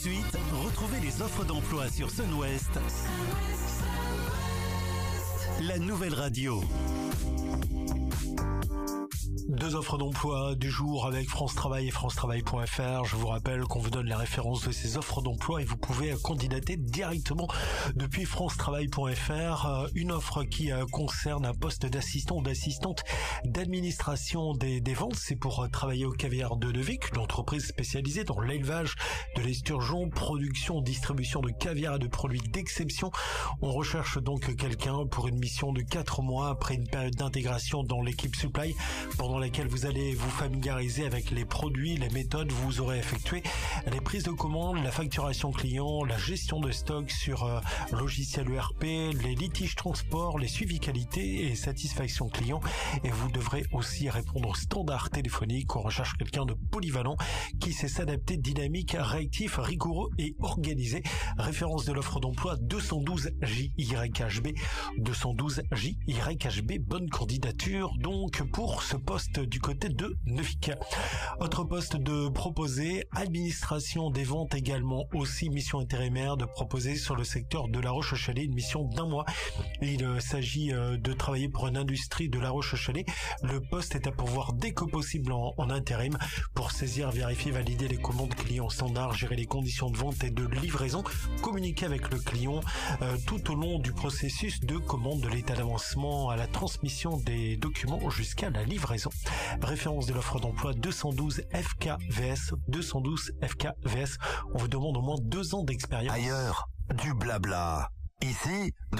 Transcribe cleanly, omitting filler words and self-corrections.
Ensuite, retrouvez les offres d'emploi sur Sun-Ouest, la nouvelle radio. Deux offres d'emploi du jour avec France Travail et francetravail.fr. Je vous rappelle qu'on vous donne la référence de ces offres d'emploi et vous pouvez candidater directement depuis francetravail.fr. Une offre qui concerne un poste d'assistant ou d'assistante d'administration des ventes. C'est pour travailler au Caviar de Neuvic, une entreprise spécialisée dans l'élevage de l'esturgeon, production, distribution de caviar et de produits d'exception. On recherche donc quelqu'un pour une mission de 4 mois après une période d'intégration dans l'équipe supply, pendant laquelle vous allez vous familiariser avec les produits, les méthodes. Vous aurez effectué les prises de commandes, la facturation client, la gestion de stock sur logiciel ERP, les litiges transport, les suivis qualité et satisfaction client. Et vous devrez aussi répondre aux standards téléphoniques. On recherche quelqu'un de polyvalent qui sait s'adapter, dynamique, réactif, rigoureux et organisé. Référence de l'offre d'emploi 212 JYHB. 212 JYHB. Bonne candidature donc pour ce poste du côté de Neuvic. Autre poste de proposer, administration des ventes également, aussi mission intérimaire de proposer sur le secteur de La Roche-Chalais, une mission d'1 mois. Il s'agit de travailler pour une industrie de La Roche-Chalais. Le poste est à pourvoir dès que possible en intérim pour saisir, vérifier, valider les commandes clients standards, gérer les conditions de vente et de livraison, communiquer avec le client tout au long du processus de commande, de l'état d'avancement à la transmission des documents jusqu'à la livraison. Référence de l'offre d'emploi 212 FKVS. 212 FKVS. On vous demande au moins 2 ans d'expérience. Ailleurs, du blabla. Ici, de